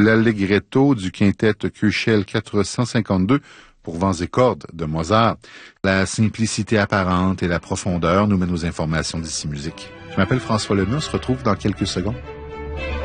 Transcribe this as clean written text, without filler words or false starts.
l'allegretto du quintet Köchel 452 pour vents et cordes de Mozart. La simplicité apparente et la profondeur nous mènent aux informations d'ici musique. Je m'appelle François Lemay, on se retrouve dans quelques secondes.